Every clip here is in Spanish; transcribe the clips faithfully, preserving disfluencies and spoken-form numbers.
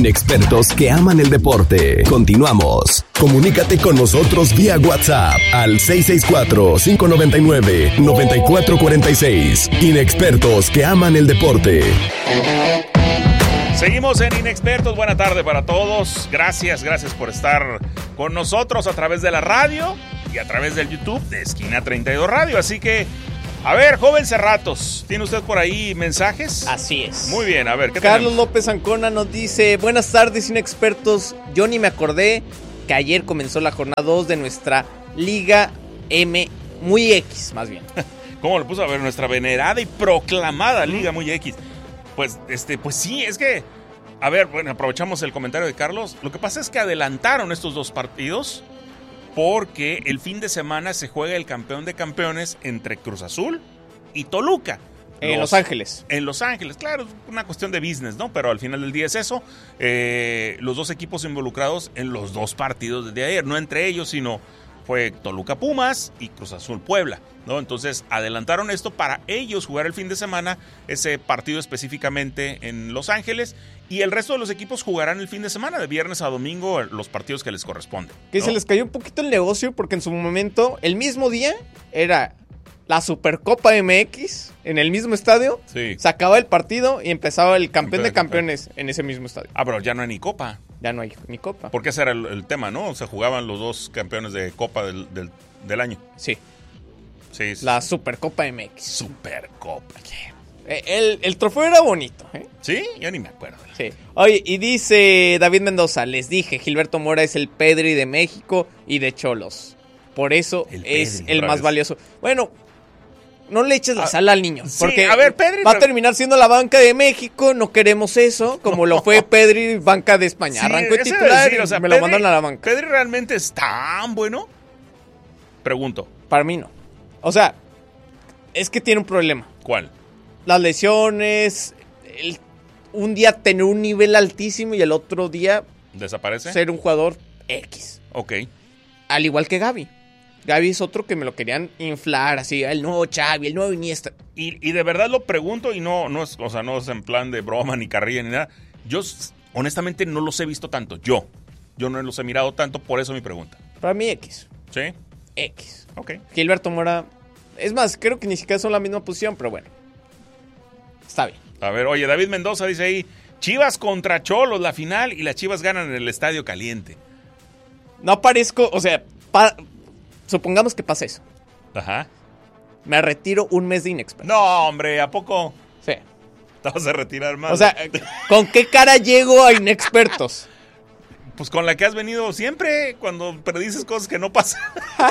Inexpertos que aman el deporte. Continuamos. Comunícate con nosotros vía WhatsApp al seis seis cuatro, cinco nueve nueve, nueve cuatro cuatro seis. Inexpertos que aman el deporte. Seguimos en Inexpertos. Buena tarde para todos. Gracias, gracias por estar con nosotros a través de la radio y a través del YouTube de Esquina treinta y dos Radio. Así que, a ver, joven Cerratos, ¿tiene usted por ahí mensajes? Así es. Muy bien, a ver, ¿qué Carlos tenemos? López Ancona nos dice: buenas tardes, Inexpertos. Yo ni me acordé que ayer comenzó la jornada dos de nuestra Liga M, muy X, más bien. ¿Cómo lo puso? A ver, nuestra venerada y proclamada Liga Muy X. Pues, este, pues sí, es que, a ver, bueno, aprovechamos el comentario de Carlos. Lo que pasa es que adelantaron estos dos partidos porque el fin de semana se juega el campeón de campeones entre Cruz Azul y Toluca. En Los, Los Ángeles. En Los Ángeles, claro, es una cuestión de business, ¿no? Pero al final del día es eso. Eh, los dos equipos involucrados en los dos partidos de ayer, no entre ellos, sino fue Toluca Pumas y Cruz Azul Puebla, ¿no? Entonces adelantaron esto para ellos jugar el fin de semana, ese partido específicamente en Los Ángeles, y el resto de los equipos jugarán el fin de semana, de viernes a domingo, los partidos que les corresponden, ¿no? Que se les cayó un poquito el negocio porque en su momento, el mismo día, era la Supercopa M X en el mismo estadio, sí. Se acababa el partido y empezaba el campeón Campeón de de campeones en ese mismo estadio. Ah, pero ya no hay ni Copa. Ya no hay ni Copa. Porque ese era el, el tema, ¿no? O sea, jugaban los dos campeones de Copa del, del, del año. Sí. Sí. La Supercopa M X. Supercopa. Eh, el, el trofeo era bonito, ¿eh? Sí, yo ni me acuerdo. Sí. Oye, y dice David Mendoza: les dije, Gilberto Mora es el Pedri de México y de Cholos. Por eso el es Pedri, el más vez. valioso. Bueno, no le eches la ah, sal al niño. Sí, porque a ver, Pedri, va pero... a terminar siendo la banca de México. No queremos eso, como lo fue Pedri, banca de España. Sí, Arrancó el eso titular decir, o sea, y me Pedri, lo mandaron a la banca. ¿Pedri realmente es tan bueno? Pregunto. Para mí no. O sea, es que tiene un problema. ¿Cuál? Las lesiones, el, un día tener un nivel altísimo y el otro día ¿Desaparece? ser un jugador X. Ok. Al igual que Gavi. Gavi es otro que me lo querían inflar así, el nuevo Xavi, el nuevo Iniesta. Y, y de verdad lo pregunto y no, no es, o sea, no es en plan de broma ni carrilla ni nada. Yo honestamente no los he visto tanto. Yo. Yo no los he mirado tanto, por eso mi pregunta. Para mí X. ¿Sí? X. Ok. Gilberto Mora. Es más, creo que ni siquiera son la misma posición, pero bueno. Está bien. A ver, oye, David Mendoza dice ahí: Chivas contra Cholos, la final, y las Chivas ganan en el Estadio Caliente. No parezco, o sea, pa, supongamos que pasa eso. Ajá. Me retiro un mes de inexperto. No, hombre, ¿a poco Sí. te vas a retirar más? O sea, ¿con qué cara llego a inexpertos? Pues con la que has venido siempre, cuando predices cosas que no pasan.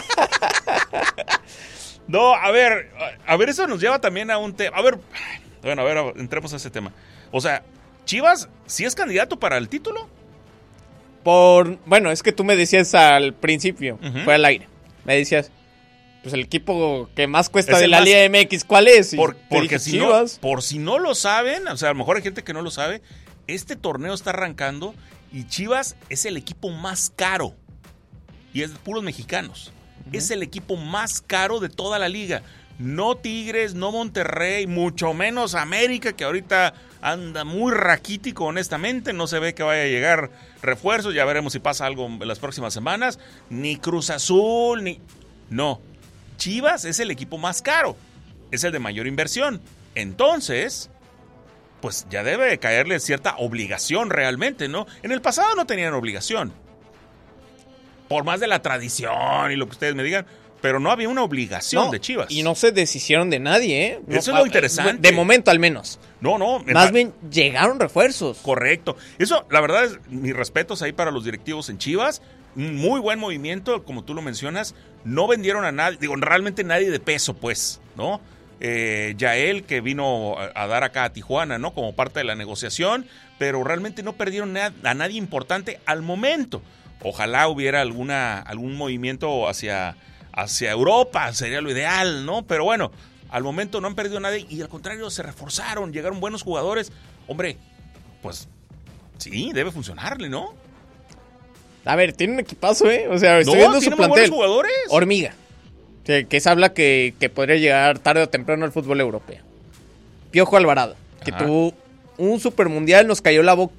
No, a ver, a ver, eso nos lleva también a un tema. A ver, bueno, a ver, entremos a ese tema. O sea, Chivas, ¿sí es candidato para el título? Por, bueno, es que tú me decías al principio, Uh-huh. fue al aire. Me decías, pues el equipo que más cuesta Es de el la más- Liga M X, ¿cuál es? Y Por- te porque dije, si no, Chivas. por si no lo saben, o sea, a lo mejor hay gente que no lo sabe, este torneo está arrancando y Chivas es el equipo más caro. Y es de puros mexicanos. Uh-huh. Es el equipo más caro de toda la liga. No Tigres, no Monterrey, mucho menos América, que ahorita anda muy raquítico, honestamente. No se ve que vaya a llegar refuerzos. Ya veremos si pasa algo en las próximas semanas. Ni Cruz Azul, ni... No. Chivas es el equipo más caro. Es el de mayor inversión. Entonces, pues ya debe caerle cierta obligación realmente, ¿no? En el pasado no tenían obligación. Por más de la tradición y lo que ustedes me digan, pero no había una obligación No, de Chivas. Y no se deshicieron de nadie, ¿eh? No, Eso es lo interesante. De momento, al menos. No, no. Más bien, llegaron refuerzos. Correcto. Eso, la verdad, es mis respetos ahí para los directivos en Chivas. Muy buen movimiento, como tú lo mencionas. No vendieron a nadie, digo, realmente nadie de peso, pues, ¿no? Eh, Yael, que vino a, a dar acá a Tijuana, ¿no? Como parte de la negociación, pero realmente no perdieron na- a nadie importante al momento. Ojalá hubiera alguna algún movimiento hacia, hacia Europa, sería lo ideal, ¿no? Pero bueno, al momento no han perdido a nadie y al contrario se reforzaron, llegaron buenos jugadores. Hombre, pues sí, debe funcionarle, ¿no? A ver, tiene un equipazo, ¿eh? O sea, estoy No, viendo su tiene muy plantel. buenos jugadores. Hormiga. Que, que se habla que, que podría llegar tarde o temprano al fútbol europeo. Piojo Alvarado, que Ajá. tuvo un supermundial, nos cayó la boca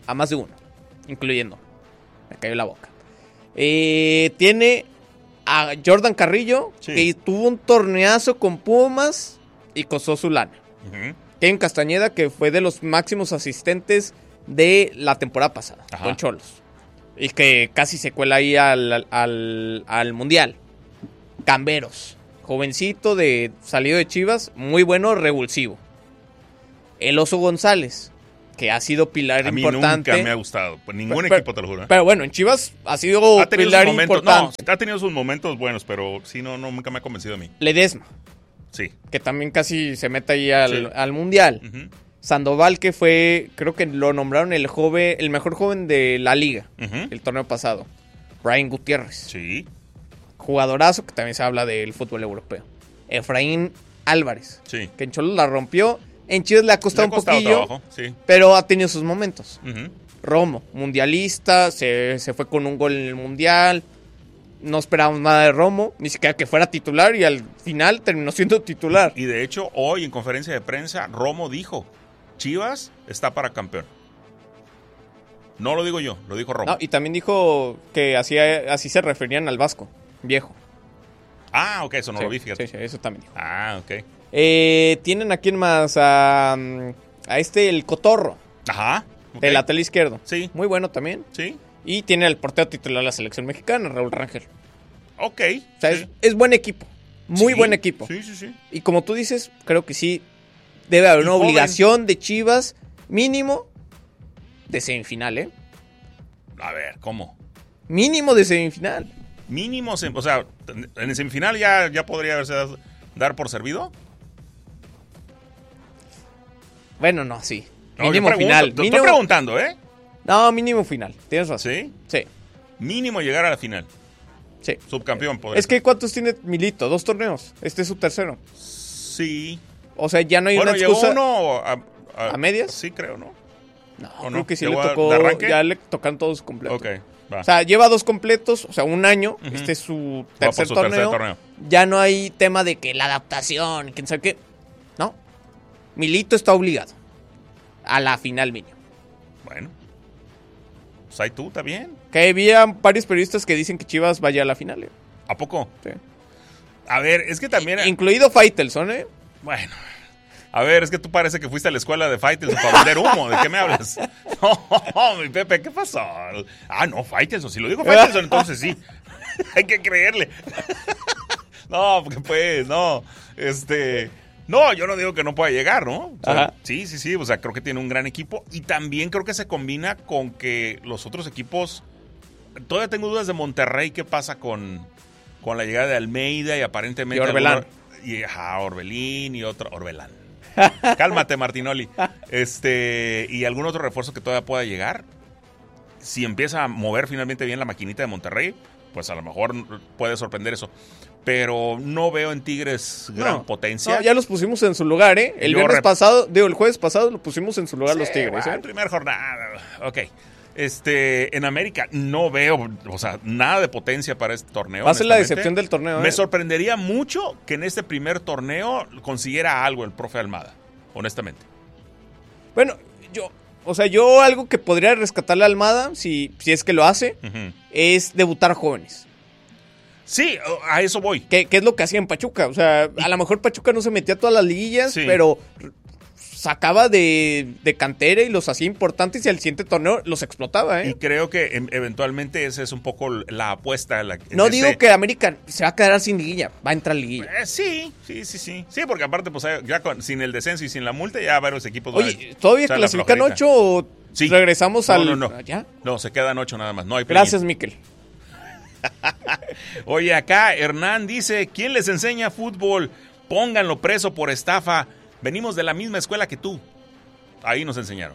a más de uno, incluyendo. Me cayó la boca. Eh, tiene a Jordan Carrillo, sí. que tuvo un torneazo con Pumas y costó su lana. Uh-huh. Kevin Castañeda, que fue de los máximos asistentes de la temporada pasada, Ajá. con Cholos. Y que casi se cuela ahí al, al, al Mundial. Camberos, jovencito de salido de Chivas, muy bueno, revulsivo. El Oso González, que ha sido pilar a mí importante. Nunca me ha gustado, pues ningún pero, equipo te lo juro. ¿eh? Pero bueno, en Chivas ha sido ha pilar momentos, importante. No, ha tenido sus momentos buenos, pero sí, no, no, nunca me ha convencido a mí. Ledesma. Sí. Que también casi se mete ahí al, sí. al Mundial. Uh-huh. Sandoval, que fue, creo que lo nombraron el joven, el mejor joven de la liga, uh-huh. el torneo pasado. Brian Gutiérrez. Sí. Jugadorazo, que también se habla del fútbol europeo. Efraín Álvarez. Sí. Que en Cholos la rompió. En Chivas le ha costado, le ha costado un poquillo. Trabajo, sí. Pero ha tenido sus momentos. Uh-huh. Romo, mundialista, se, se fue con un gol en el Mundial. No esperábamos nada de Romo, ni siquiera que fuera titular, y al final terminó siendo titular. Y de hecho, hoy en conferencia de prensa, Romo dijo, Chivas está para campeón. No lo digo yo, lo dijo Romo. No, y también dijo que así, así se referían al Vasco, viejo. Ah, ok, eso no sí, lo vi, fíjate. Sí, sí, eso también dijo. Ah, ok. Eh, Tienen a quién más, a, a este, el Cotorro. Ajá. Okay. Del lateral izquierdo. Sí. Muy bueno también. Sí. Y tiene el portero titular de la selección mexicana, Raúl Rangel. Ok. O sea, sí. es, es buen equipo. Muy sí, buen equipo. Sí, sí, sí. Y como tú dices, creo que sí debe haber una joven. obligación de Chivas mínimo de semifinal, ¿eh? A ver, ¿cómo? Mínimo de semifinal. Mínimo, o sea, en el semifinal ya, ya podría haberse dado, dar por servido. Bueno, no, sí. No, mínimo pregunto, final. Te mínimo... estoy preguntando, ¿eh? No, mínimo final. Tienes razón. ¿Sí? Sí. Mínimo llegar a la final. Sí. Subcampeón, podría Es que ¿cuántos tiene Milito? Dos torneos. Este es su tercero. Sí. O sea, ya no hay bueno, una excusa. ¿Llegó uno a, a, a medias? Sí, creo, ¿no? No, ¿O creo no? que sí le ¿Llegó tocó. de arranque? Ya le tocan todos completos. Ok, va. O sea, lleva dos completos, o sea, un año. Uh-huh. Este es su Va tercer, por su torneo. tercer torneo. Ya no hay tema de que la adaptación, quién sabe qué. No. Milito está obligado a la final mínimo. Bueno. Pues ahí tú, ¿está bien? Que había varios periodistas que dicen que Chivas vaya a la final. ¿eh? ¿A poco? Sí. A ver, es que también... Incluido Faitelson, ¿eh? Bueno... A ver, es que tú parece que fuiste a la escuela de Faitelson para vender humo. ¿De qué me hablas? No, mi Pepe, ¿qué pasó? Ah, no, Faitelson. Si lo digo Faitelson, entonces sí. Hay que creerle. No, porque pues, no. Este... No, yo no digo que no pueda llegar, ¿no? O sea, sí, sí, sí. O sea, creo que tiene un gran equipo. Y también creo que se combina con que los otros equipos... Todavía tengo dudas de Monterrey. ¿Qué pasa con, con la llegada de Almeida y aparentemente... Y Orbelán. Alguno, y ajá, Orbelín y otro... Orbelán. Cálmate, Martinoli. Este, y algún otro refuerzo que todavía pueda llegar. Si empieza a mover finalmente bien la maquinita de Monterrey, pues a lo mejor puede sorprender eso. Pero no veo en Tigres gran no, potencia. No, ya los pusimos en su lugar, ¿eh? El Yo viernes rep... pasado, digo, el jueves pasado lo pusimos en su lugar sí, los Tigres, ¿eh? Primera jornada. Ok. Este, en América no veo, o sea, nada de potencia para este torneo. Va a ser la decepción del torneo. Me ¿eh? sorprendería mucho que en este primer torneo consiguiera algo el profe Almada, honestamente. Bueno, yo, o sea, yo algo que podría rescatarle a Almada, si, si es que lo hace, uh-huh. es debutar jóvenes. Sí, a eso voy. ¿Qué, qué es lo que hacía en Pachuca? O sea, a lo mejor Pachuca no se metía a todas las liguillas, sí. pero... sacaba de, de cantera y los hacía importantes y al siguiente torneo los explotaba, ¿eh? Y creo que em, eventualmente esa es un poco la apuesta. La, no este... digo que América se va a quedar sin liguilla, va a entrar liguilla. Eh, sí, sí, sí, sí. Sí, porque aparte, pues ya con, sin el descenso y sin la multa, ya varios equipos... Oye, ¿todavía clasifican ocho o sí. regresamos no, al...? No, no, ¿Ya? No, se quedan ocho nada más. No hay Gracias, Miquel. Oye, acá Hernán dice, ¿quién les enseña fútbol? Pónganlo preso por estafa. Venimos de la misma escuela que tú. Ahí nos enseñaron.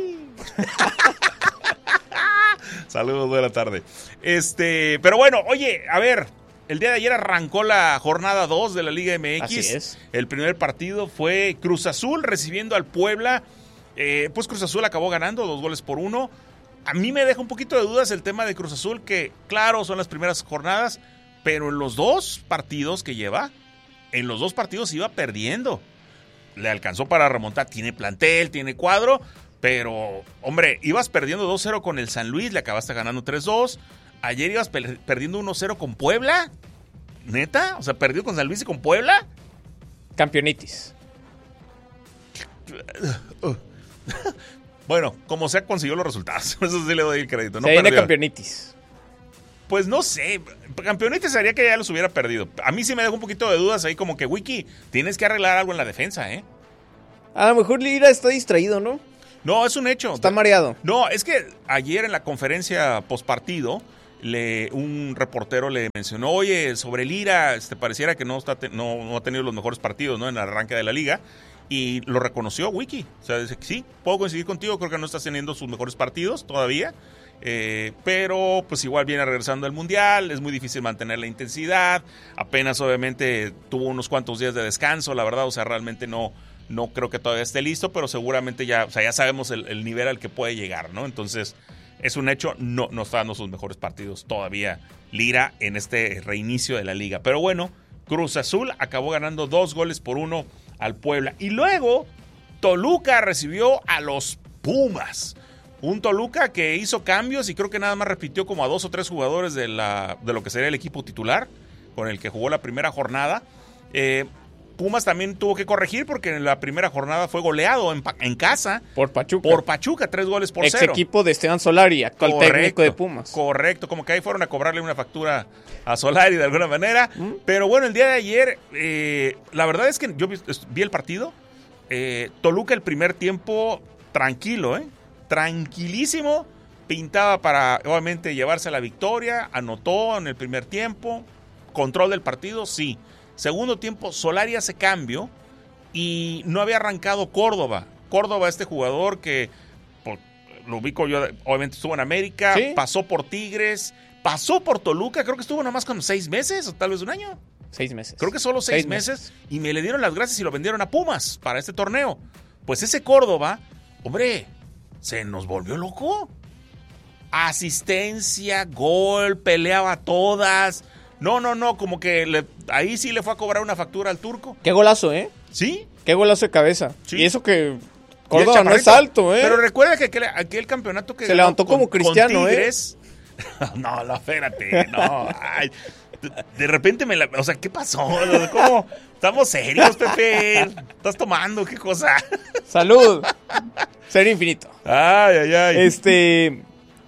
Saludos, buena tarde. Este, pero bueno, oye, a ver, el día de ayer arrancó la jornada dos de la Liga M X. Así es. El primer partido fue Cruz Azul recibiendo al Puebla. Eh, pues Cruz Azul acabó ganando dos goles por uno. A mí me deja un poquito de dudas el tema de Cruz Azul, que claro, son las primeras jornadas, pero en los dos partidos que lleva, en los dos partidos iba perdiendo. Le alcanzó para remontar, tiene plantel, tiene cuadro, Pero, hombre, ibas perdiendo dos cero con el San Luis, le acabaste ganando tres dos. Ayer ibas per- perdiendo uno cero con Puebla. ¿Neta? O sea, perdió con San Luis y con Puebla. Campeonitis. Bueno, como sea, consiguió los resultados. Eso sí le doy el crédito. No Se viene perdió. campeonitis. Pues no sé. Campeonitis sería que ya los hubiera perdido. A mí sí me dejó un poquito de dudas ahí, como que, Wiki, tienes que arreglar algo en la defensa, ¿eh? A lo mejor Lira está distraído, ¿no? No, es un hecho. Está mareado. No, es que ayer en la conferencia postpartido, le, un reportero le mencionó, oye, sobre Lira, este, pareciera que no, está te, no, no ha tenido los mejores partidos, ¿no? En el arranque de la liga. Y lo reconoció Wiki. O sea, dice que sí, puedo coincidir contigo, creo que no está teniendo sus mejores partidos todavía. Eh, pero pues igual viene regresando al Mundial, es muy difícil mantener la intensidad. Apenas obviamente tuvo unos cuantos días de descanso, la verdad, o sea, realmente no... No creo que todavía esté listo, pero seguramente ya, o sea, ya sabemos el, el nivel al que puede llegar, ¿no? Entonces, es un hecho, no, no está dando sus mejores partidos todavía Lira en este reinicio de la liga. Pero bueno, Cruz Azul acabó ganando dos goles por uno al Puebla. Y luego, Toluca recibió a los Pumas. Un Toluca que hizo cambios y creo que nada más repitió como a dos o tres jugadores de, la, de lo que sería el equipo titular, con el que jugó la primera jornada. Eh... Pumas también tuvo que corregir porque en la primera jornada fue goleado en, en casa. Por Pachuca. Por Pachuca, tres goles por Ex cero. equipo de Esteban Solari, actual correcto, técnico de Pumas. Correcto, como que ahí fueron a cobrarle una factura a Solari de alguna manera. ¿Mm? Pero bueno, el día de ayer, eh, la verdad es que yo vi, vi el partido. Eh, Toluca el primer tiempo tranquilo, ¿eh? Tranquilísimo. Pintaba para, obviamente, llevarse a la victoria. Anotó en el primer tiempo. Control del partido, sí. Segundo tiempo, Solari hace cambio y no había arrancado Córdoba. Córdoba, este jugador que por, lo ubico yo, obviamente estuvo en América, ¿sí? Pasó por Tigres, pasó por Toluca, creo que estuvo nomás con seis meses o tal vez un año. Seis meses. Creo que solo seis, seis meses, meses y me le dieron las gracias y lo vendieron a Pumas para este torneo. Pues ese Córdoba, hombre, se nos volvió loco. Asistencia, gol, peleaba todas. No, no, no, como que le, ahí sí le fue a cobrar una factura al turco. Qué golazo, ¿eh? ¿Sí? Qué golazo de cabeza. Sí. Y eso que Córdoba no es alto, ¿eh? Pero recuerda que aquel, aquel campeonato que... Se levantó con, como Cristiano, con Tigres, ¿eh? No, no, espérate, no. Ay, de, de repente me la... O sea, ¿qué pasó? ¿Cómo? Estamos serios, Pepe. ¿Estás tomando? ¿Qué cosa? Salud. Ser infinito. Ay, ay, ay. Este...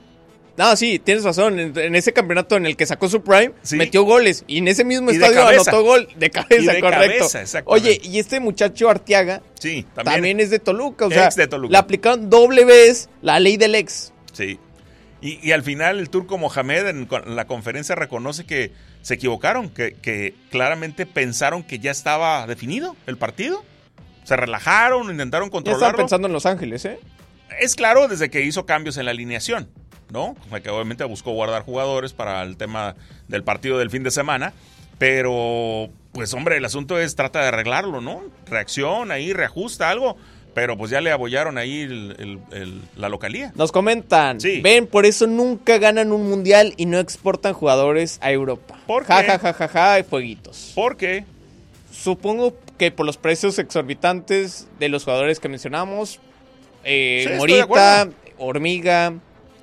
No, sí, tienes razón. En, en ese campeonato en el que sacó su prime, ¿sí? Metió goles. Y en ese mismo y estadio anotó gol de cabeza, y de correcto. Cabeza, Oye, y este muchacho Arteaga sí, también, también es de Toluca. O sea, de Toluca. Le aplicaron doble vez la ley del ex. Sí. Y, y al final el turco Mohamed en, en la conferencia reconoce que se equivocaron, que, que claramente pensaron que ya estaba definido el partido. Se relajaron, intentaron controlarlo. Ya estaban pensando en Los Ángeles, ¿eh? Es claro desde que hizo cambios en la alineación, ¿no? Que obviamente buscó guardar jugadores para el tema del partido del fin de semana, pero pues hombre, el asunto es trata de arreglarlo, ¿no? Reacción ahí, reajusta algo, pero pues ya le abollaron ahí el, el, el, la localía. Nos comentan, sí. Ven, por eso nunca ganan un mundial y no exportan jugadores a Europa. ¿Por qué? Ja, ja, ja, ja, ja, y fueguitos. ¿Por qué? Supongo que por los precios exorbitantes de los jugadores que mencionamos, eh, sí, Morita, Hormiga...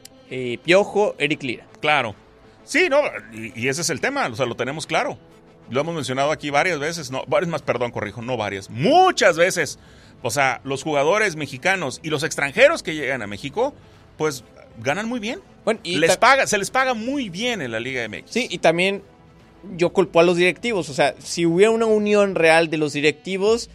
Eh, Piojo, Eric Lira. Claro. Sí, no, y, y ese es el tema, o sea, lo tenemos claro. Lo hemos mencionado aquí varias veces, no, varias más, perdón, corrijo, no varias, muchas veces. O sea, los jugadores mexicanos y los extranjeros que llegan a México, pues ganan muy bien. Bueno, y les paga, se les paga muy bien en la Liga M X. Sí, y también yo culpo a los directivos. O sea, si hubiera una unión real de los directivos,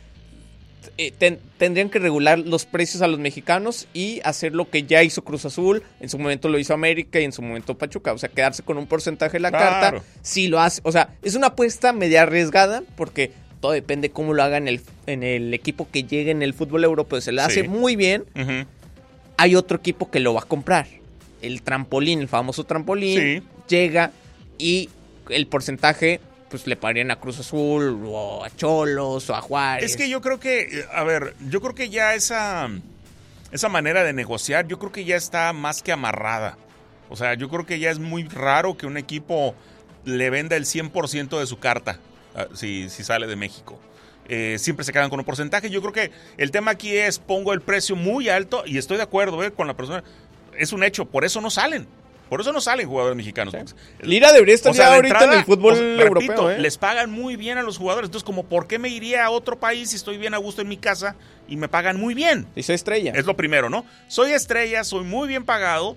eh, ten, tendrían que regular los precios a los mexicanos y hacer lo que ya hizo Cruz Azul, en su momento lo hizo América y en su momento Pachuca. O sea, quedarse con un porcentaje de la claro. carta. Si lo hace, o sea, es una apuesta media arriesgada porque todo depende cómo lo haga en el, en el equipo que llegue en el fútbol europeo. Se le hace sí. muy bien. Uh-huh. Hay otro equipo que lo va a comprar. El trampolín, el famoso trampolín, sí. llega y el porcentaje pues le pagarían a Cruz Azul o a Cholos o a Juárez. Es que yo creo que, a ver, yo creo que ya esa, esa manera de negociar, yo creo que ya está más que amarrada. O sea, yo creo que ya es muy raro que un equipo le venda el cien por ciento de su carta si, si sale de México. eh, siempre se quedan con un porcentaje. Yo creo que el tema aquí es, pongo el precio muy alto y estoy de acuerdo eh, con la persona. Es un hecho, por eso no salen. Por eso no salen jugadores mexicanos. Sí. Lira debería estar o sea, ya ahorita entrada, en el fútbol o sea, europeo. Repito, ¿eh? Les pagan muy bien a los jugadores. Entonces, como ¿por qué me iría a otro país si estoy bien a gusto en mi casa y me pagan muy bien? Y soy estrella. Es lo primero, ¿no? Soy estrella, soy muy bien pagado.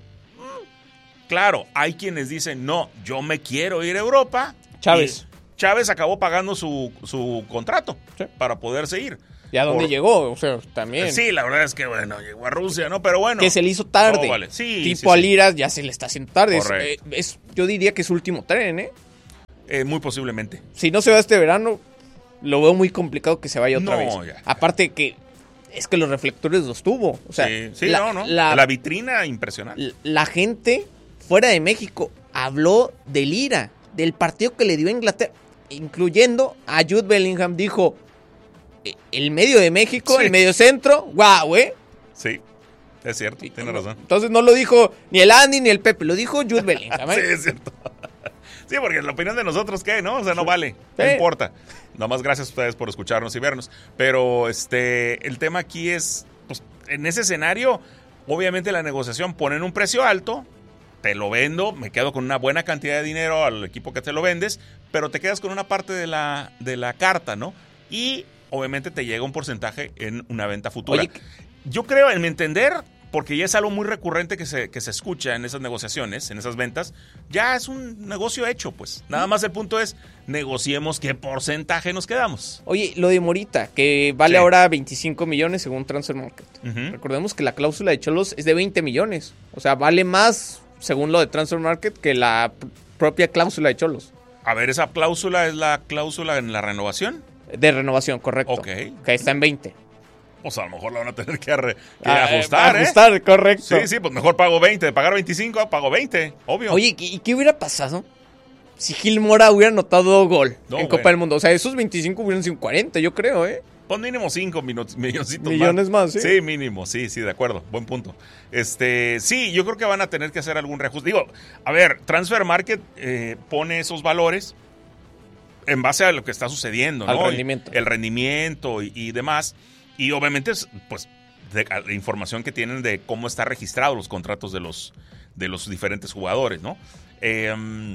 Claro, hay quienes dicen, no, yo me quiero ir a Europa. Chávez. Chávez acabó pagando su, su contrato sí. para poderse ir. ¿Y a dónde Por... llegó? O sea, también. Sí, la verdad es que, bueno, llegó a Rusia, ¿no? Pero bueno. Que se le hizo tarde. Oh, vale. Sí, tipo sí, a sí. Lira ya se le está haciendo tarde. Es, eh, es, yo diría que es su último tren, ¿eh? ¿eh? Muy posiblemente. Si no se va este verano, lo veo muy complicado que se vaya otra no, vez. Ya. Aparte que es que los reflectores los tuvo. O sea, sí, sí la, no, no. La, la vitrina impresionante. La, la gente fuera de México habló de Lira, del partido que le dio a Inglaterra, incluyendo a Jude Bellingham. Dijo, el medio de México, sí. el medio centro, guau, ¿eh? Sí, es cierto, sí, tiene razón. Entonces no lo dijo ni el Andy ni el Pepe, lo dijo Jude Bellingham. ¿eh? Sí, es cierto. Sí, porque la opinión de nosotros, ¿qué? ¿No? O sea, no vale, sí. no importa. Nada más gracias a ustedes por escucharnos y vernos. Pero este, el tema aquí es, pues, en ese escenario, obviamente la negociación ponen un precio alto, te lo vendo, me quedo con una buena cantidad de dinero al equipo que te lo vendes, pero te quedas con una parte de la, de la carta, ¿no? Y obviamente te llega un porcentaje en una venta futura. Oye, yo creo, en mi entender, porque ya es algo muy recurrente que se, que se escucha en esas negociaciones, en esas ventas, ya es un negocio hecho, pues. Nada más el punto es, negociemos qué porcentaje nos quedamos. Oye, lo de Morita, que vale sí. ahora veinticinco millones según Transfer Market. Uh-huh. Recordemos que la cláusula de Xolos es de veinte millones. O sea, vale más, según lo de Transfer Market, que la p- propia cláusula de Xolos. A ver, ¿esa cláusula es la cláusula en la renovación? De renovación, correcto. Ok. Que está en veinte. Pues a lo mejor la van a tener que, arre, que ah, ajustar, eh, Ajustar, ¿eh? correcto. Sí, sí, pues mejor pago veinte. De pagar veinticinco, pago veinte, obvio. Oye, ¿y qué hubiera pasado si Gil Mora hubiera anotado gol no, en Copa bueno. del Mundo? O sea, esos veinticinco hubieran sido cuarenta, yo creo, ¿eh? Pues mínimo cinco milloncitos Millones más, más. ¿sí? Sí, mínimo, sí, sí, de acuerdo. Buen punto. Este, sí, yo creo que van a tener que hacer algún reajuste. Digo, a ver, Transfer Market eh, pone esos valores en base a lo que está sucediendo, Al ¿no? rendimiento. El rendimiento y, y demás. Y obviamente, pues, de, de información que tienen de cómo están registrados los contratos de los, de los diferentes jugadores, ¿no? Eh,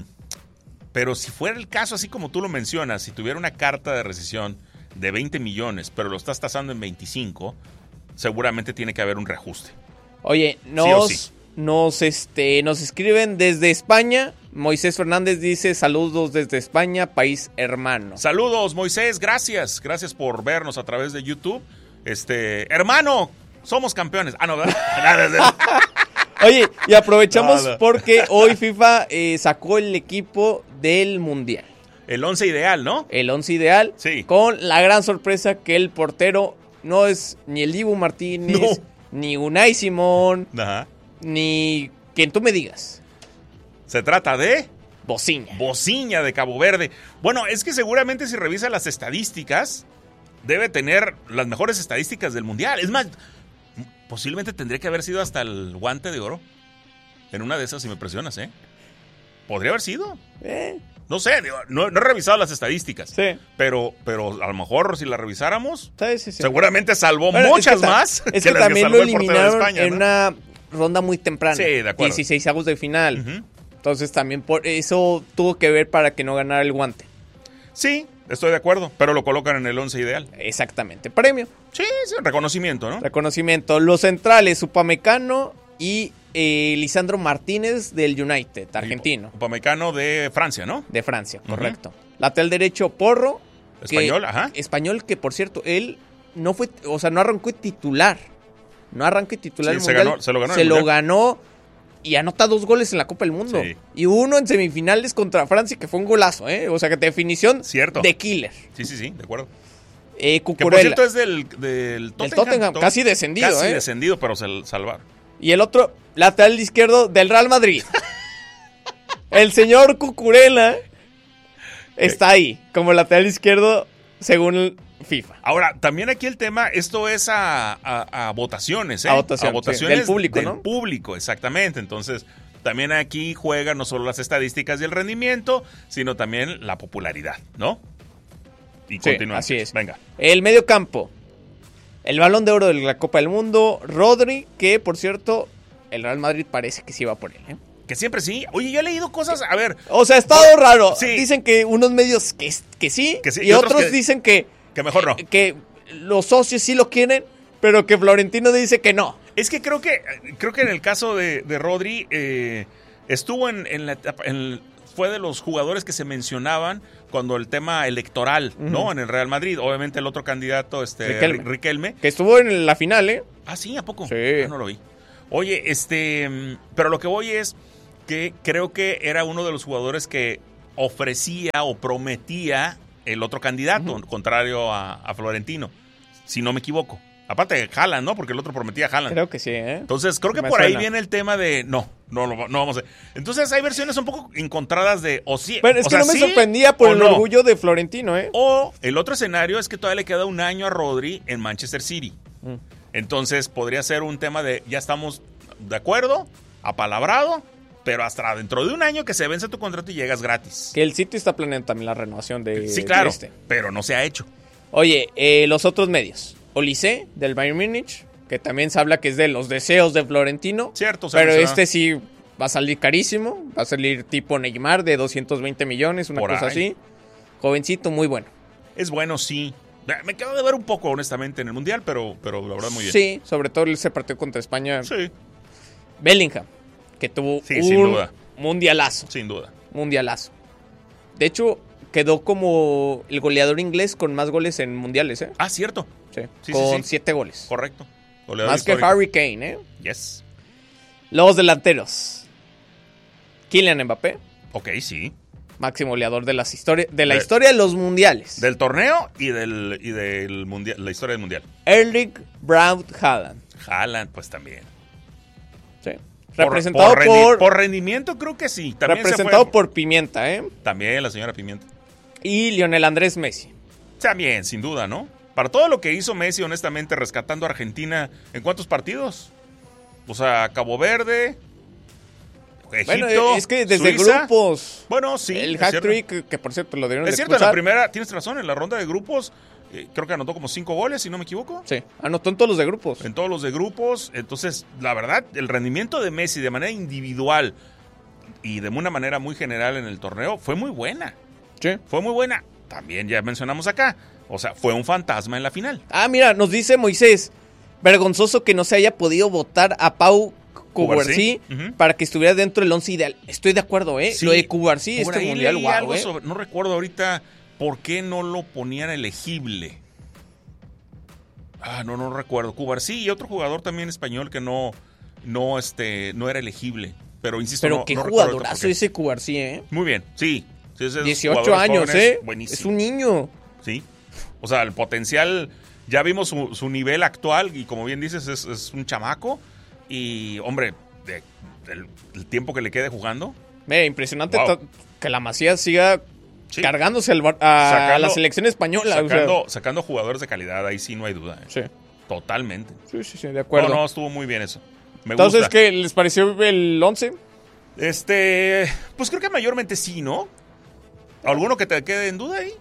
pero si fuera el caso, así como tú lo mencionas, si tuviera una carta de rescisión de veinte millones, pero lo estás tasando en veinticinco, seguramente tiene que haber un reajuste. Oye, nos, sí sí. nos, este, nos escriben desde España. Moisés Fernández dice, saludos desde España, país hermano. Saludos, Moisés, gracias. Gracias por vernos a través de YouTube. Este, hermano, somos campeones. Ah, no, ¿verdad? Oye, y aprovechamos Nada. porque hoy FIFA eh, sacó el equipo del Mundial. El once ideal, ¿no? El once ideal. Sí. Con la gran sorpresa que el portero no es ni el Dibu Martínez, no. ni Unai Simón, Ajá. ni quien tú me digas. Se trata de... Bociña. Bociña de Cabo Verde. Bueno, es que seguramente si revisa las estadísticas, debe tener las mejores estadísticas del Mundial. Es más, posiblemente tendría que haber sido hasta el guante de oro. En una de esas, si me presionas, ¿eh? Podría haber sido. Eh. No sé, digo, no, no he revisado las estadísticas. Sí. Pero, pero a lo mejor si la revisáramos, sí, sí, sí. seguramente salvó bueno, muchas es que más. Es que, que también que lo eliminaron de España, en ¿no? una ronda muy temprana. Sí, de acuerdo. dieciseisavos de final. Uh-huh. Entonces también por eso tuvo que ver para que no ganara el guante. Sí, estoy de acuerdo, pero lo colocan en el once ideal. Exactamente, premio. Sí, sí, reconocimiento, ¿no? Reconocimiento. Los centrales, Upamecano y eh, Lisandro Martínez del United, argentino. Upamecano de Francia, ¿no? De Francia, correcto. Uh-huh. Lateral derecho, Porro. Español, que, ajá. Español que, por cierto, él no fue, o sea, no arrancó titular. No arrancó titular sí, el se Mundial. Ganó, se lo ganó. Se lo ganó y anota dos goles en la Copa del Mundo. Sí. Y uno en semifinales contra Francia, que fue un golazo, ¿eh? O sea, que definición Cierto. de killer. Sí, sí, sí, de acuerdo. Eh, que por cierto es del, del Tottenham. El Tottenham, casi descendido, Casi ¿eh? descendido, pero se salvaron. Y el otro, lateral izquierdo del Real Madrid. El señor Cucurella está ahí, como lateral izquierdo, según FIFA. Ahora, también aquí el tema, esto es a, a, a votaciones, ¿eh? A, votación, a votaciones sí, del público, del ¿no? público, exactamente. Entonces, también aquí juegan no solo las estadísticas y el rendimiento, sino también la popularidad, ¿no? y Sí, continúa. así es. Venga. El medio campo. El Balón de Oro de la Copa del Mundo, Rodri, que por cierto, el Real Madrid parece que sí va por él, ¿eh? Que siempre sí. Oye, yo he leído cosas, a ver. O sea, ha estado raro. Sí. Dicen que unos medios que, que, sí, Que sí, y, y otros otros que- dicen que, Que mejor no. que los socios sí lo quieren, pero que Florentino dice que no. Es que creo que creo que en el caso de, de Rodri eh, estuvo en, en la etapa, en- fue de los jugadores que se mencionaban cuando el tema electoral, ¿no? Ujú. En el Real Madrid. Obviamente el otro candidato, este Riquelme. Ri- Riquelme. Que estuvo en la final, ¿eh? Ah, sí, ¿a poco? Sí. Ah, no lo vi. Oye, este, mm, pero lo que voy es que creo que era uno de los jugadores que ofrecía o prometía el otro candidato, Ujú. contrario a, a Florentino, si no me equivoco. Aparte de Haaland, ¿no? Porque el otro prometía a Haaland. Creo que sí, ¿eh? Entonces, creo que Me por ahí suena. viene el tema de no, no, no, no vamos a. Entonces, hay versiones un poco encontradas de o sí. Bueno, es o que sea, no me sí sorprendía por o el no. orgullo de Florentino, ¿eh? O el otro escenario es que todavía le queda un año a Rodri en Manchester City. Mm. Entonces, podría ser un tema de ya estamos de acuerdo, apalabrado, pero hasta dentro de un año que se vence tu contrato y llegas gratis. Que el City está planeando también la renovación de, Sí, claro, de este. pero no se ha hecho. Oye, eh, los otros medios. Olise, del Bayern Múnich, que también se habla que es de los deseos de Florentino. Cierto, se Pero menciona. este sí va a salir carísimo. Va a salir tipo Neymar de doscientos veinte millones, una Por cosa ahí. así. Jovencito, muy bueno. Es bueno, sí. Me quedo de ver un poco, honestamente, en el Mundial, pero, pero la verdad muy bien. Sí, sobre todo ese partido contra España. Sí, Bellingham, que tuvo Sí, un sin duda. mundialazo. sin duda. Mundialazo. De hecho, quedó como el goleador inglés con más goles en mundiales, ¿eh? Ah, cierto. Sí, Sí, sí, con sí. siete goles. Correcto. Goleador Más que histórico. Harry Kane, ¿eh? Yes. Los delanteros. Kylian Mbappé, Ok, sí. máximo goleador de las historias de la De- historia de los mundiales. Del torneo y del, y del mundial, la historia del mundial. Erling Braut Haaland. Haaland, pues también. Sí. Por- Representado por, por, rendi- por rendimiento, creo que sí. También se representado fue- por Pimienta, ¿eh? También la señora Pimienta. Y Lionel Andrés Messi. También, sin duda, ¿no? Para todo lo que hizo Messi, honestamente, rescatando a Argentina, ¿en cuántos partidos? O sea, Cabo Verde, Egipto, Bueno, es que desde Suiza. grupos. Bueno, sí. el es hat cierto. trick, que, que por cierto lo dieron Es de cierto, en la expulsar. primera, tienes razón, en la ronda de grupos, eh, creo que anotó como cinco goles, si no me equivoco. Sí, anotó en todos los de grupos. En todos los de grupos. Entonces, la verdad, el rendimiento de Messi de manera individual y de una manera muy general en el torneo fue muy buena. Sí. Fue muy buena. También ya mencionamos acá. O sea, fue un fantasma en la final. Ah, mira, nos dice Moisés, vergonzoso que no se haya podido votar a Pau Cubarsí Ujú. para que estuviera dentro del once ideal. Estoy de acuerdo, ¿eh? Sí, Lo de Cubarsí, por este ahí mundial, leí wow, algo ¿eh? sobre- no recuerdo ahorita por qué no lo ponían elegible. Ah, no, no recuerdo. Cubarsí y otro jugador también español que no, no, este, no era elegible. Pero insisto, Pero no, qué no recuerdo ahorita jugadorazo por qué. ese Cubarsí, ¿eh? Muy bien, sí. Sí, esos dieciocho jugadores años, jóvenes, ¿eh? buenísimo. Es un niño. Sí. O sea, el potencial, ya vimos su, su nivel actual y como bien dices, es, es un chamaco. Y, hombre, de- del, del tiempo que le quede jugando, Eh, impresionante Wow. ta- que la Masía siga sí, cargándose al bar- a, Sacando- la selección española. o sea. sacando, sacando jugadores de calidad, ahí sí no hay duda. ¿eh? Sí. Totalmente. sí, sí, sí, de No, acuerdo. no, estuvo muy bien eso. Me Entonces, gusta. ¿qué les pareció el once? Este, pues creo que mayormente sí, ¿no? ¿Alguno que te quede en duda ahí?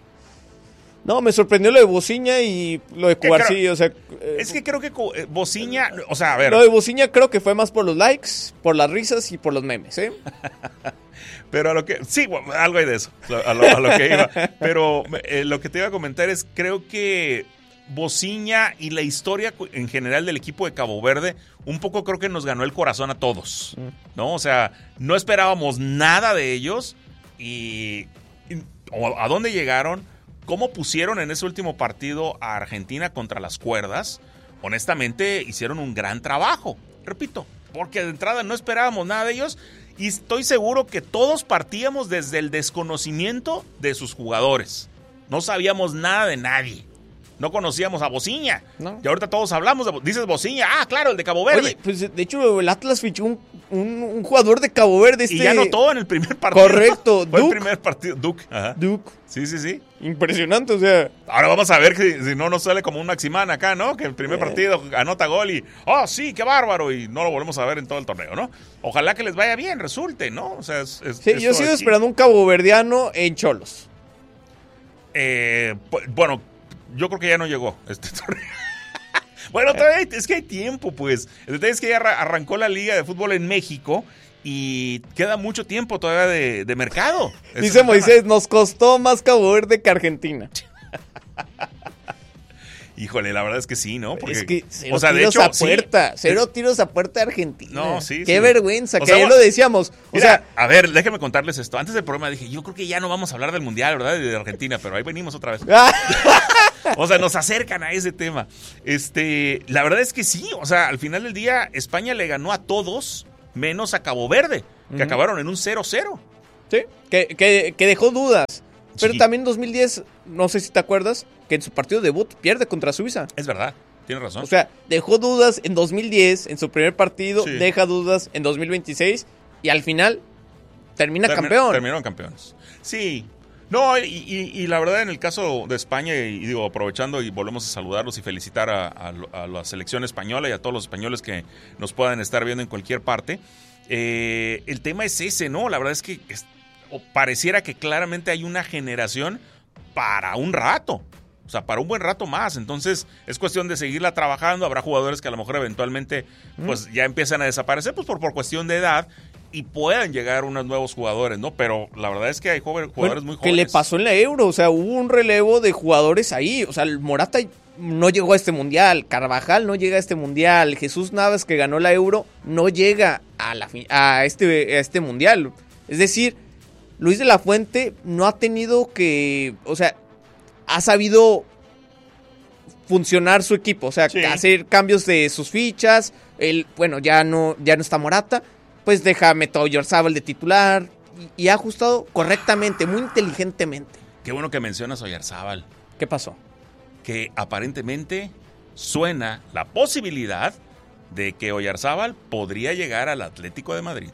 No, me sorprendió lo de Bociña y lo de Que Cubarsí. creo- O sea, eh, Es que creo que co- eh, Bociña, o sea, a ver, lo de Bociña creo que fue más por los likes, por las risas y por los memes, ¿eh? pero a lo que, sí, bueno, algo hay de eso, a lo, a lo que iba. Pero eh, lo que te iba a comentar es, creo que Bociña y la historia cu- en general del equipo de Cabo Verde, un poco creo que nos ganó el corazón a todos, ¿no? O sea, no esperábamos nada de ellos y, y- o a dónde llegaron, cómo pusieron en ese último partido a Argentina contra las cuerdas. Honestamente, hicieron un gran trabajo, repito, porque de entrada no esperábamos nada de ellos y estoy seguro que todos partíamos desde el desconocimiento de sus jugadores. No sabíamos nada de nadie. No conocíamos a Bociña. No. Y ahorita todos hablamos de... Bo- Dices Bociña. Ah, claro, el de Cabo Verde. Oye, pues de hecho el Atlas fichó un, un, un jugador de Cabo Verde. Este... Y ya anotó en el primer partido. Correcto, Fue el Duke. primer partido. Duke. Ajá. Duke. Sí, sí, sí. Impresionante, o sea. Ahora vamos a ver que si no nos sale como un Maximán acá, ¿no? Que el primer Eh. partido anota gol y, oh, sí, qué bárbaro, y no lo volvemos a ver en todo el torneo, ¿no? Ojalá que les vaya bien, resulte, ¿no? O sea, es, es- Sí, esto yo sigo aquí- esperando un caboverdiano en Cholos. Eh, bueno, yo creo que ya no llegó este torneo. Bueno, todavía es que hay tiempo, pues. El detalle es que ya arrancó la Liga de Fútbol en México y queda mucho tiempo todavía de, de mercado. Dice Moisés, nos costó más Cabo Verde que Argentina. Híjole, la verdad es que sí, ¿no? Porque, es que cero o sea, tiros de hecho, a puerta, sí. cero tiros a puerta de Argentina. No, sí, Qué sí. vergüenza, o que sea, ayer lo decíamos. O mira, sea, a ver, déjenme contarles esto. Antes del programa dije, yo creo que ya no vamos a hablar del Mundial, ¿verdad? De Argentina, pero ahí venimos otra vez. O sea, nos acercan a ese tema. Este, la verdad es que sí, o sea, al final del día, España le ganó a todos, menos a Cabo Verde, que uh-huh. acabaron en un cero cero. Sí, que, que, que dejó dudas. Pero Sí. también en dos mil diez, no sé si te acuerdas, que en su partido debut pierde contra Suiza. Es verdad, tienes razón. O sea, dejó dudas en dos mil diez, en su primer partido, Sí. deja dudas en dos mil veintiséis y al final termina Termi- campeón. Terminaron campeones. Sí. No, y, y, y la verdad en el caso de España, y digo, aprovechando y volvemos a saludarlos y felicitar a, a, a la selección española y a todos los españoles que nos puedan estar viendo en cualquier parte, eh, el tema es ese, ¿no? La verdad es que es, o pareciera que claramente hay una generación para un rato. O sea, para un buen rato más. Entonces, es cuestión de seguirla trabajando. Habrá jugadores que a lo mejor eventualmente pues ya empiezan a desaparecer pues por, por cuestión de edad y puedan llegar unos nuevos jugadores, ¿no? Pero la verdad es que hay jugadores Bueno, muy ¿qué jóvenes. le pasó en la Euro? O sea, hubo un relevo de jugadores ahí. O sea, el Morata no llegó a este mundial. Carvajal no llega a este mundial. Jesús Navas, que ganó la Euro, no llega a, la, a, este, a este mundial. Es decir, Luis de la Fuente no ha tenido que... O sea, ha sabido funcionar su equipo. O sea, Sí. hacer cambios de sus fichas. El, bueno, ya no, ya no está Morata. Pues deja meto a Oyarzábal de titular. Y, y ha ajustado correctamente, muy inteligentemente. Qué bueno que mencionas a Oyarzábal. ¿Qué pasó? Que aparentemente suena la posibilidad de que Oyarzábal podría llegar al Atlético de Madrid.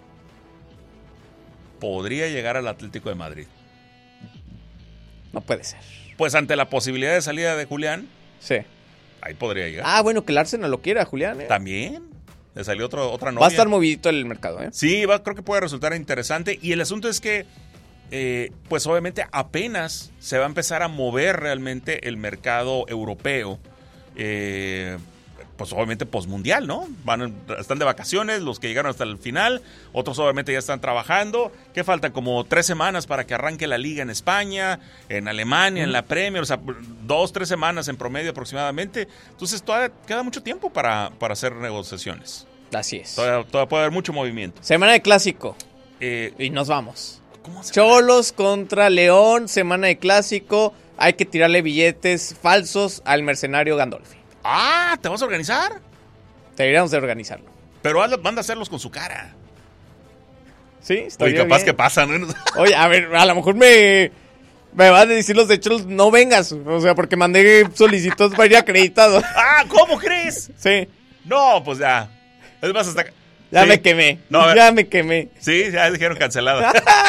Podría llegar al Atlético de Madrid. No puede ser. Pues ante la posibilidad de salida de Julián, Sí. ahí podría llegar. Ah, bueno, que el Arsenal lo quiera, Julián. ¿eh? También le salió otro, otra novia. Va a estar movidito el mercado, ¿eh? Sí, va, creo que puede resultar interesante. Y el asunto es que, eh, pues obviamente apenas se va a empezar a mover realmente el mercado europeo. Eh, pues obviamente posmundial, ¿no? Van, están de vacaciones los que llegaron hasta el final, otros obviamente ya están trabajando. ¿Qué faltan? Como tres semanas para que arranque la liga en España, en Alemania, mm. en la Premier, o sea, dos, tres semanas en promedio aproximadamente. Entonces todavía queda mucho tiempo para, para hacer negociaciones. Así es. Todavía, todavía puede haber mucho movimiento. Semana de clásico. Eh, Y nos vamos. ¿Cómo se Cholos contra León, semana de clásico. Hay que tirarle billetes falsos al mercenario Gandolfi. Ah, ¿te vas a organizar? Deberíamos de organizarlo. Pero hazlo- manda a hacerlos con su cara. Sí, Oye, estaría capaz bien. que pasa, ¿no? Oye, a ver, a lo mejor me, me van a decir los de Cholos, no vengas. O sea, porque mandé solicitud para ir acreditado. Ah, ¿cómo crees? Sí, No, pues ya. Es más, hasta... ya Sí. me quemé. No, a ver. ya me quemé. Sí, ya dijeron cancelado.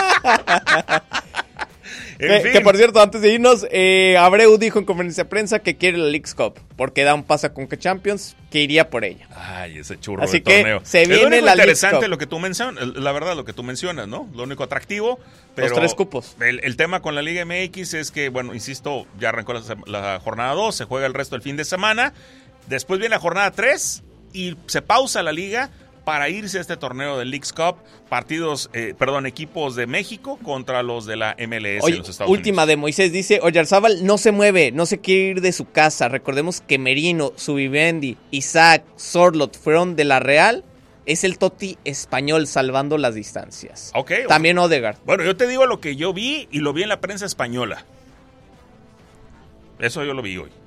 En Que, fin. que, por cierto, antes de irnos, eh, Abreu dijo en conferencia de prensa que quiere la Leagues Cup, porque da un paso a Conca Champions, que iría por ella. Ay, ese churro Así de que torneo. se Es lo viene único la Leagues interesante Cup. lo que tú mencionas, la verdad, lo que tú mencionas, ¿no? Lo único atractivo. Pero Los tres cupos. El, el tema con la Liga M X es que, bueno, insisto, ya arrancó la, la jornada dos, se juega el resto del fin de semana. Después viene la jornada tres y se pausa la liga para irse a este torneo del Leagues Cup. Partidos, eh, perdón, equipos de México contra los de la M L S Oye, en los Estados última Unidos. de Moisés, dice, Oyarzábal no se mueve, no se quiere ir de su casa. Recordemos que Merino, Subimendi, Isaac, Sorlot fueron de la Real. Es el Totti español salvando las distancias. Ok, ok. También Odegaard. Bueno, yo te digo lo que yo vi y lo vi en la prensa española. Eso yo lo vi hoy.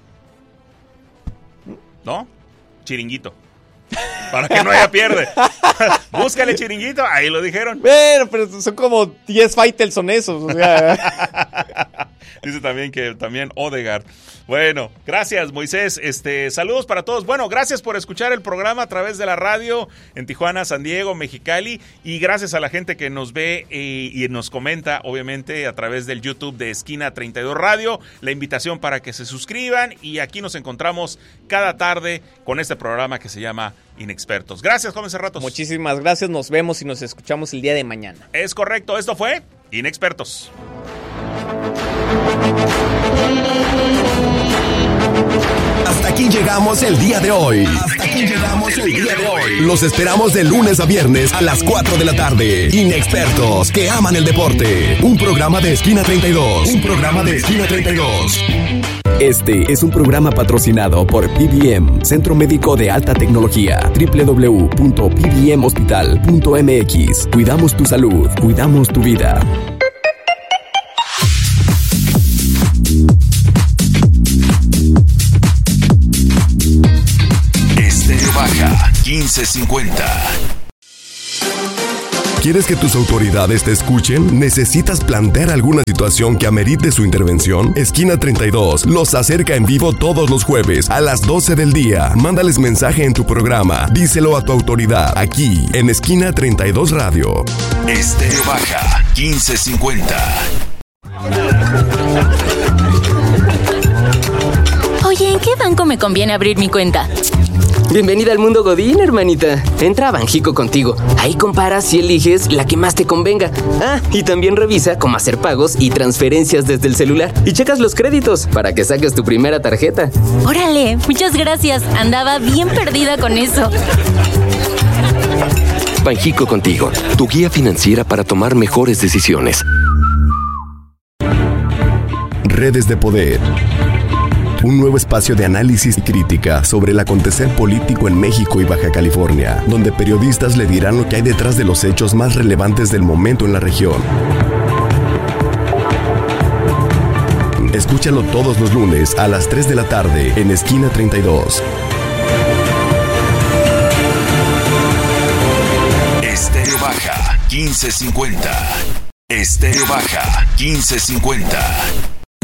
¿No? Chiringuito. Para que no haya pierde. Búscale chiringuito, ahí lo dijeron. Bueno, pero son como diez Faitelson esos, o sea. Dice también que también Odegaard. Bueno, gracias Moisés. Este, saludos para todos. Bueno, gracias por escuchar el programa a través de la radio en Tijuana, San Diego, Mexicali. Y gracias a la gente que nos ve eh, y nos comenta, obviamente, a través del YouTube de Esquina treinta y dos Radio. La invitación para que se suscriban. Y aquí nos encontramos cada tarde con este programa que se llama Inexpertos. Gracias, jóvenes Cerratos. Muchísimas gracias. Nos vemos y nos escuchamos el día de mañana. Es correcto. Esto fue Inexpertos. Hasta aquí llegamos el día de hoy. Hasta aquí llegamos el día de hoy. Los esperamos de lunes a viernes a las cuatro de la tarde. Inexpertos que aman el deporte. Un programa de Esquina treinta y dos. Un programa de Esquina treinta y dos. Este es un programa patrocinado por P B M, Centro Médico de Alta Tecnología. doble u doble u doble u punto p b m hospital punto m x. Cuidamos tu salud, cuidamos tu vida. Estéreo Baja quince cincuenta. ¿Quieres que tus autoridades te escuchen? ¿Necesitas plantear alguna situación que amerite su intervención? Esquina treinta y dos los acerca en vivo todos los jueves a las doce del día. Mándales mensaje en tu programa. Díselo a tu autoridad aquí en Esquina treinta y dos Radio. Estéreo Baja quince cincuenta. Oye, ¿en qué banco me conviene abrir mi cuenta? Bienvenida al mundo Godín, hermanita. Entra a Banjico Contigo. Ahí comparas y eliges la que más te convenga. Ah, y también revisa cómo hacer pagos y transferencias desde el celular. Y checas los créditos para que saques tu primera tarjeta. Órale, muchas gracias. Andaba bien perdida con eso. Banjico Contigo, tu guía financiera para tomar mejores decisiones. Redes de Poder. Un nuevo espacio de análisis y crítica sobre el acontecer político en México y Baja California, donde periodistas le dirán lo que hay detrás de los hechos más relevantes del momento en la región. Escúchalo todos los lunes a las tres de la tarde en Esquina treinta y dos. Estéreo Baja quince cincuenta. Estéreo Baja quince cincuenta.